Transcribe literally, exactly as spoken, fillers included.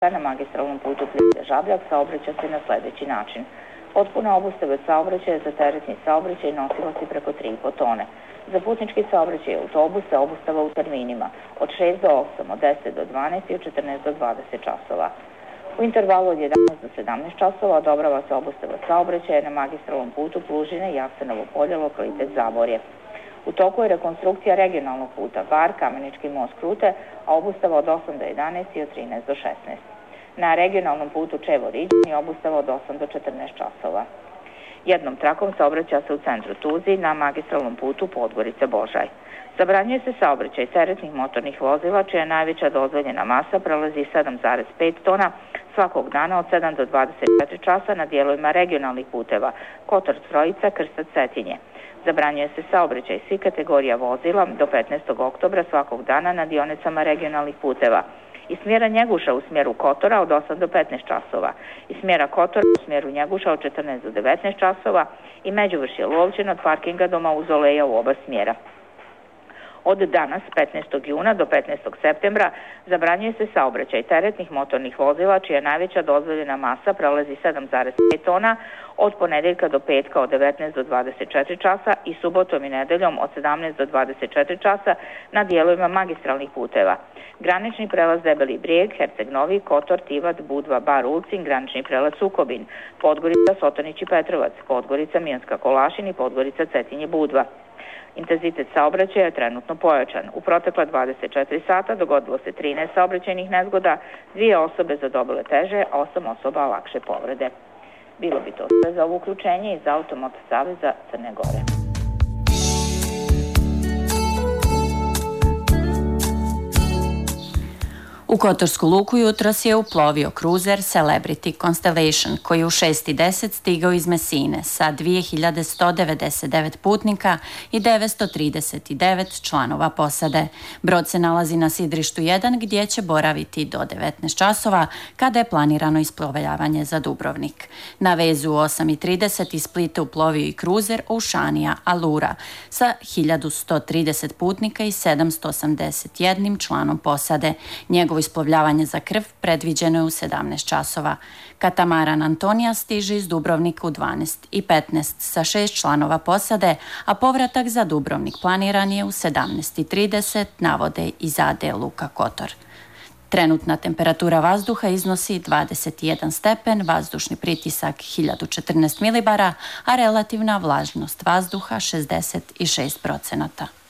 Na magistralnom putu Pljevlja-Žabljak saobraća se na sljedeći način. Potpuna obustava saobraćaja za teretni saobraćaj nosilaca preko tri i po tone. Za putnički saobraćaj autobusa obustava u terminima od šest do osam, od deset do dvanaest i od četrnaest do dvadeset časova. U intervalu od jedanaest do sedamnaest časova odobrava se obustava saobraćaja na magistralnom putu Plužine, Jaksenovo polje, lokalitet Zaborje. U toku je rekonstrukcija regionalnog puta Bar, Kamenički most Krute, a obustava od osam do jedanaest i od trinaest do šesnaest. Na regionalnom putu Čevo-Riđan je obustava od osam do četrnaest časova. Jednom trakom saobraća se u centru Tuzi na magistralnom putu Podgorica-Božaj. Zabranjuje se saobraćaj teretnih motornih vozila čija najveća dozvoljena masa prelazi sedam zarez pet tona svakog dana od sedam do dvadeset četiri časa na dijelovima regionalnih puteva Kotor-Trojica, Krstac-Cetinje. Zabranjuje se saobraćaj svih kategorija vozila do petnaestog oktobra svakog dana na dionicama regionalnih puteva i smjera Njeguša u smjeru Kotora od osam do petnaest časova i smjera Kotora u smjeru Njeguša od četrnaest do devetnaest časova i Međuvršje Lovćen od parkinga do Mauzoleja u oba smjera. Od danas, petnaestog juna do petnaestog septembra, zabranjuje se saobraćaj teretnih motornih vozila čija najveća dozvoljena masa prelazi sedam zarez pet tona od ponedeljka do petka od devetnaest do dvadeset četiri časa i subotom i nedeljom od sedamnaest do dvadeset četiri časa na dijelovima magistralnih puteva. Granični prelaz Debeli Brijeg, Herceg Novi, Kotor, Tivat, Budva, Bar Ulcin, granični prelaz Sukobin, Podgorica, Sotonić i Petrovac, Podgorica, Mijanska Kolašin i Podgorica, Cetinje, Budva. Intenzitet saobraćaja je trenutno pojačan. U protekla dvadeset četiri sata dogodilo se trinaest saobraćajnih nezgoda, dvije osobe zadobile teže, a osam osoba lakše povrede. Bilo bi to sve za ovo uključenje iz Automoto saveza Crne Gore. U Kotorsku luku jutros je uplovio kruzer Celebrity Constellation koji u šest i deset stigao iz Mesine sa dvije hiljade sto devedeset devet putnika i devetsto trideset devet članova posade. Brod se nalazi na sidrištu jedan gdje će boraviti do devetnaest časova kada je planirano isplovljavanje za Dubrovnik. Na vezu u osam i trideset iz Splita uplovio i kruzer Oceania Allura sa hiljadu sto trideset putnika i sedamsto osamdeset jedan članom posade. Njegov isplovljavanje za Krf predviđeno je u sedamnaest časova. Katamaran Antonija stiže iz Dubrovnika u dvanaest i petnaest sa šest članova posade, a povratak za Dubrovnik planiran je u sedamnaest i trideset, navode iz A D Luka Kotor. Trenutna temperatura vazduha iznosi dvadeset jedan stepen, vazdušni pritisak hiljadu četrnaest milibara, a relativna vlažnost vazduha šezdeset šest procenata.